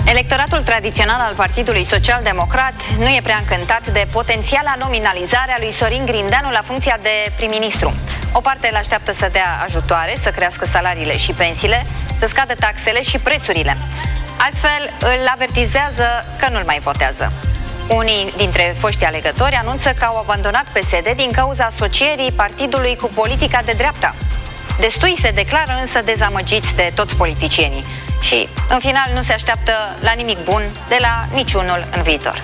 Electoratul tradițional al Partidului Social-Democrat nu e prea încântat de potențiala nominalizare a lui Sorin Grindeanu la funcția de prim-ministru. O parte îl așteaptă să dea ajutoare, să crească salariile și pensiile, să scadă taxele și prețurile. Altfel, îl avertizează că nu-l mai votează. Unii dintre foștii alegători anunță că au abandonat PSD din cauza asocierii partidului cu politica de dreapta. Destui se declară însă dezamăgiți de toți politicienii și, în final, nu se așteaptă la nimic bun de la niciunul în viitor.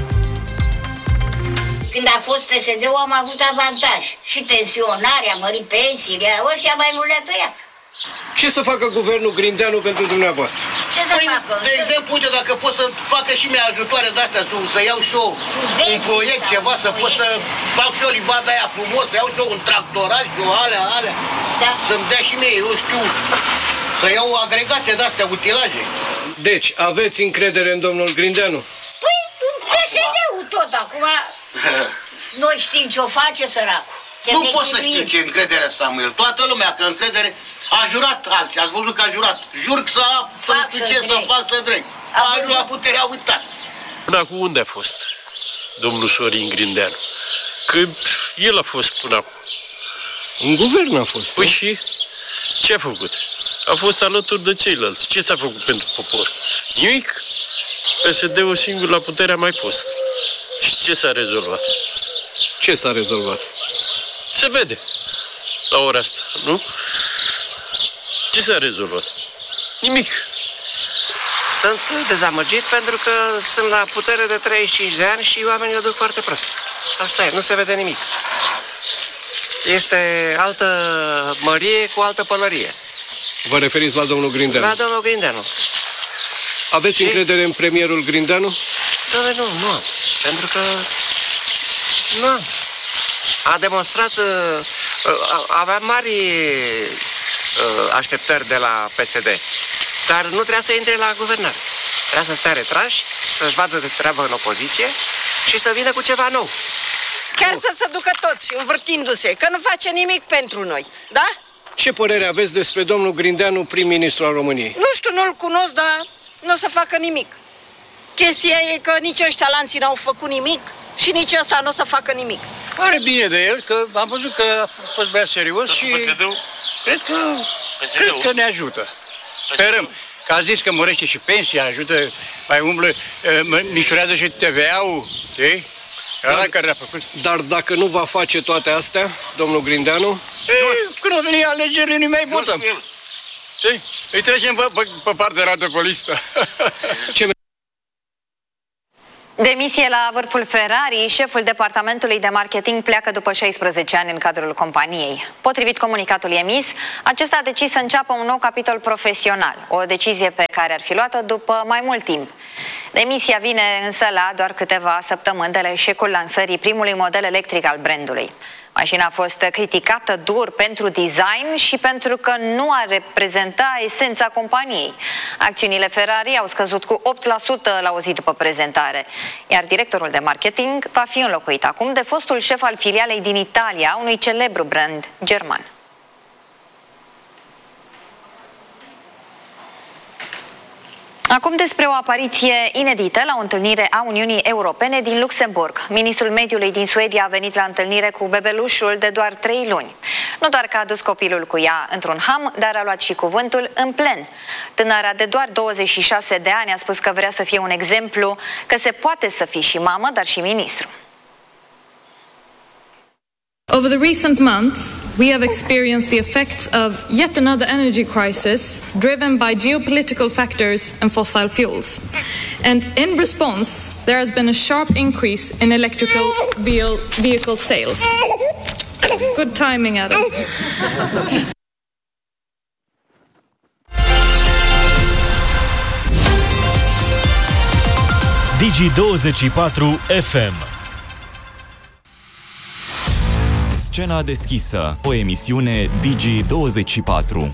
Când a fost PSD-ul am avut avantaj. Și pensionare, a mărit pensiile, ăștia mai mult le-a tăiat. Ce să facă guvernul Grindeanu pentru dumneavoastră? Ce să facă? De exemplu, uite, dacă pot să facă și mie ajutoare de-astea, să iau și eu un proiect, ceva, să pot să fac și eu livada aia frumos, să iau și eu un tractoraj și eu alea, da. Să-mi dea și mie, eu știu, să iau agregate de-astea, utilaje. Deci, aveți încredere în domnul Grindeanu? Păi, PSD-ul tot acum. Noi știm ce o face, săracul. Nu pot să știu ce încredere, Samuel. Toată lumea că încredere a jurat alții. Ați văzut că a jurat. Jur să știu ce să fac să dreg. A ajuns la putere, a uitat. Până acum unde a fost domnul Sorin Grindeanu? Că el a fost până acum. În guvern a fost. Păi și ce a făcut? A fost alături de ceilalți. Ce s-a făcut pentru popor? Nimic. PSD-ul singur la putere a mai fost. Și ce s-a rezolvat? Ce s-a rezolvat? Se vede la ora asta, nu? Ce s-a rezolvat? Nimic. Sunt dezamăgit pentru că sunt la putere de 35 de ani și oamenii o duc foarte prost. Asta e, nu se vede nimic. Este altă mărie cu altă pălărie. Vă referiți la domnul Grindeanu? La domnul Grindeanu. Aveți încredere în premierul Grindeanu? Doamne, nu am. Pentru că nu am. A demonstrat, avea mari așteptări de la PSD, dar nu trebuia să intre la guvernare. Trebuia să stea retrași, să-și vadă de treabă în opoziție și să vină cu ceva nou. Chiar să se ducă toți, învârtindu-se, că nu face nimic pentru noi, da? Ce părere aveți despre domnul Grindeanu, prim-ministru al României? Nu știu, nu-l cunosc, dar nu o să facă nimic. Chestia e că nici ăștia lanții n-au făcut nimic și nici ăsta nu o să facă nimic. Pare bine de el, că am văzut că a fost băiat serios și cred că ne ajută. Sperăm. Că a zis că mărește și pensia, ajută, mai umblă, mișurează și TVA-ul, știi? Dar dacă nu va face toate astea, domnul Grindeanu? Când o veni alegerile, nu mai votăm. Îi trecem pe partea rată pe listă. Demisie la vârful Ferrari, șeful departamentului de marketing pleacă după 16 ani în cadrul companiei. Potrivit comunicatului emis, acesta a decis să înceapă un nou capitol profesional, o decizie pe care ar fi luat-o după mai mult timp. Demisia vine însă la doar câteva săptămâni de la eșecul lansării primului model electric al brandului. Mașina a fost criticată dur pentru design și pentru că nu ar reprezenta esența companiei. Acțiunile Ferrari au scăzut cu 8% la o zi după prezentare, iar directorul de marketing va fi înlocuit acum de fostul șef al filialei din Italia, unui celebru brand german. Acum despre o apariție inedită la o întâlnire a Uniunii Europene din Luxemburg. Ministrul Mediului din Suedia a venit la întâlnire cu bebelușul de doar 3 luni. Nu doar că a dus copilul cu ea într-un ham, dar a luat și cuvântul în plen. Tânăra de doar 26 de ani a spus că vrea să fie un exemplu, că se poate să fii și mamă, dar și ministru. Over the recent months, we have experienced the effects of yet another energy crisis driven by geopolitical factors and fossil fuels. And in response, there has been a sharp increase in electrical vehicle sales. Good timing, Adam. Digi24 FM. Scena deschisă, o emisiune Digi24.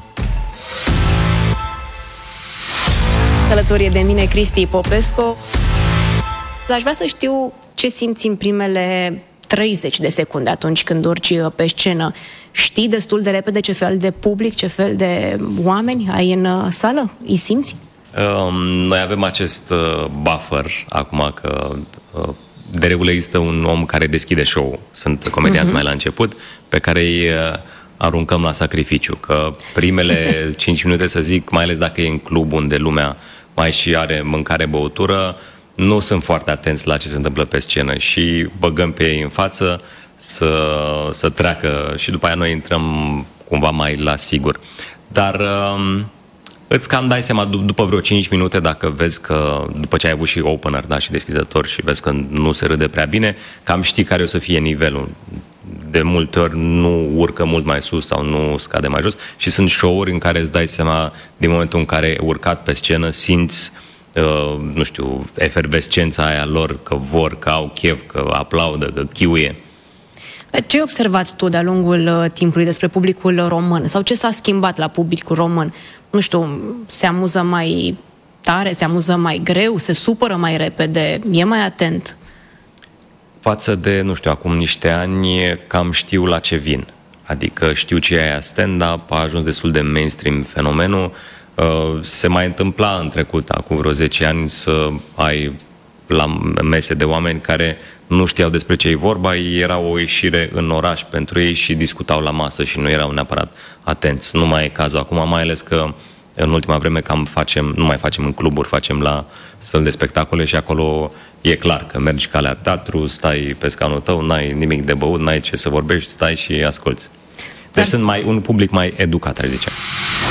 Alături de mine Cristi Popescu. Aș vrea să știu ce simți în primele 30 de secunde atunci când urci pe scenă. Știi destul de repede ce fel de public, ce fel de oameni ai în sală? Îi simți? Noi avem acest buffer acum că de regulă există un om care deschide show-ul. Sunt comedianți mai la început, pe care îi aruncăm la sacrificiu. Că primele 5 minute, să zic, mai ales dacă e în club unde lumea mai și are mâncare, băutură, nu sunt foarte atenți la ce se întâmplă pe scenă și băgăm pe ei în față să treacă și după aia noi intrăm cumva mai la sigur. Dar îți cam dai seama după vreo 5 minute, dacă vezi că după ce ai avut și opener, da, și deschizător și vezi că nu se râde prea bine, cam știi care o să fie nivelul. De multe ori nu urcă mult mai sus sau nu scade mai jos și sunt show-uri în care îți dai seama din momentul în care ai urcat pe scenă, simți nu știu, efervescența aia lor, că vor, că au chef, că aplaudă, că chiuie. Dar ce ai observat tu de-a lungul timpului despre publicul român? Sau ce s-a schimbat la publicul român? Nu știu, se amuză mai tare, se amuză mai greu, se supără mai repede, e mai atent? Față de, nu știu, acum niște ani, cam știu la ce vin. Adică știu ce e aia stand-up, a ajuns destul de mainstream fenomenul. Se mai întâmpla în trecut, acum vreo 10 ani, să ai la mese de oameni care nu știau despre ce e vorba, era o ieșire în oraș pentru ei și discutau la masă și nu erau neapărat atenți. Nu mai e cazul acum, mai ales că în ultima vreme nu mai facem în cluburi, facem la săli de spectacole și acolo e clar că mergi ca la teatru, stai pe scaunul tău, n-ai nimic de băut, n-ai ce să vorbești, stai și asculți. Deci sunt un public mai educat, aș zice.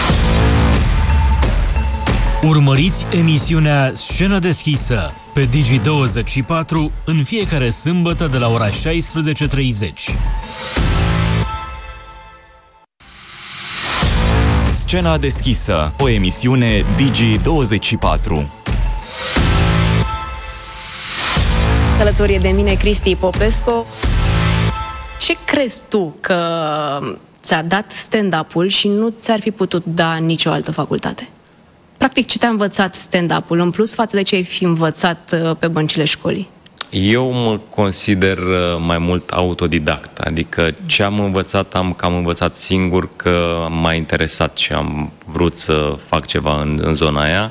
Urmăriți emisiunea Scenă Deschisă pe Digi24 în fiecare sâmbătă de la ora 16:30. Scena Deschisă, o emisiune Digi24. Alături de mine Cristi Popescu. Ce crezi tu că ți-a dat stand-up-ul și nu ți-ar fi putut da nicio altă facultate? Practic, ce te-a învățat stand-up-ul în plus față de ce ai fi învățat pe băncile școlii? Eu mă consider mai mult autodidact, adică ce am învățat, am învățat singur, că m-a interesat și am vrut să fac ceva în zona aia.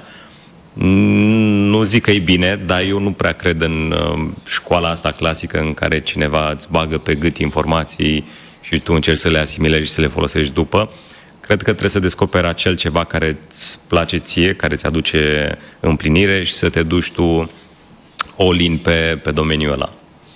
Nu zic că e bine, dar eu nu prea cred în școala asta clasică în care cineva îți bagă pe gât informații și tu încerci să le asimilezi și să le folosești după. Cred că trebuie să descoperi acel ceva care îți place ție, care îți aduce împlinire și să te duci tu all-in pe domeniul ăla.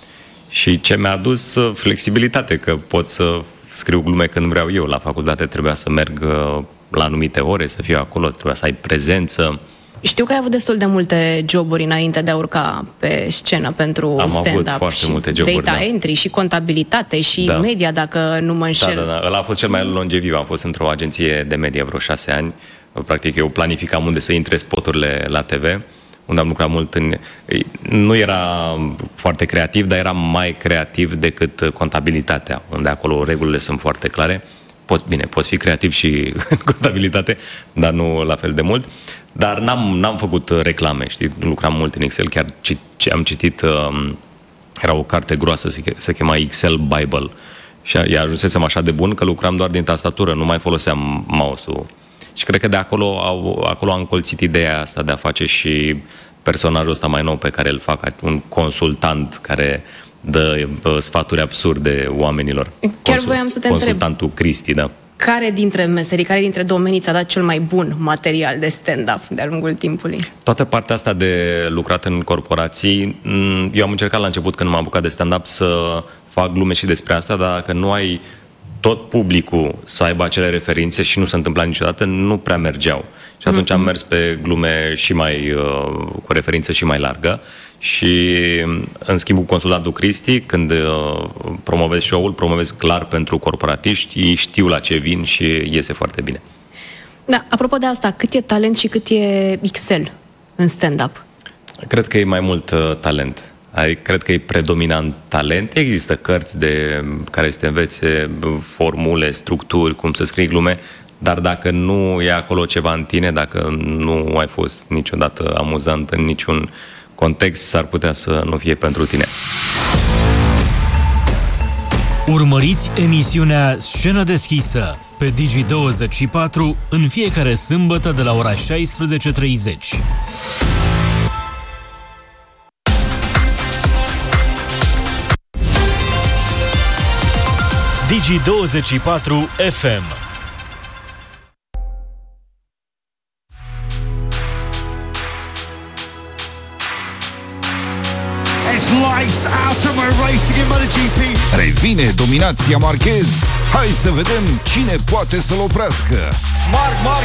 Și ce mi-a adus flexibilitate, că pot să scriu glume când vreau eu. La facultate trebuia să merg la anumite ore, să fiu acolo, trebuia să ai prezență. Știu că ai avut destul de multe joburi înainte de a urca pe scenă pentru stand-up. Am avut foarte multe joburi, data entry și contabilitate și media, dacă nu mă înșel. Da. Ăla a fost cel mai longeviv. Am fost într-o agenție de media vreo 6 ani. Practic eu planificam unde să intre spoturile la TV, unde am lucrat mult Nu era foarte creativ, dar era mai creativ decât contabilitatea, unde acolo regulile sunt foarte clare. Poți fi creativ și în contabilitate, dar nu la fel de mult. Dar n-am făcut reclame, știi? Lucram mult în Excel, chiar am citit, era o carte groasă, se chema Excel Bible. Și ajunsesem așa de bun că lucram doar din tastatură, nu mai foloseam mouse-ul. Și cred că de acolo am încolțit ideea asta de a face și personajul ăsta mai nou pe care îl fac, un consultant care dă sfaturi absurde oamenilor. Chiar voiam să te întreb. Consultantul Cristi, da. Care dintre meserii, care dintre domenii ți-a dat cel mai bun material de stand-up de-a lungul timpului? Toată partea asta de lucrat în corporații, eu am încercat la început, când m-am apucat de stand-up, să fac glume și despre asta, dar dacă nu ai tot publicul să aibă acele referințe, și nu se întâmpla niciodată, nu prea mergeau. Și atunci am mers pe glume și mai cu o referință și mai largă. Și în schimb cu consultantul Cristi, când promovez show-ul, promovez clar pentru corporatiști, ei știu la ce vin și iese foarte bine. Da, apropo de asta, cât e talent și cât e Excel în stand-up? Cred că e mai mult talent. Cred că e predominant talent. Există cărți care să te învețe formule, structuri, cum să scrii glume, dar dacă nu e acolo ceva în tine, dacă nu ai fost niciodată amuzant în niciun context, s-ar putea să nu fie pentru tine. Urmăriți emisiunea Scenă Deschisă pe Digi24 în fiecare sâmbătă de la ora 16:30. Digi24 FM. Lights out and we're racing in MotoGP. Revine dominația Marquez. Hai să vedem cine poate să-l oprească. Marc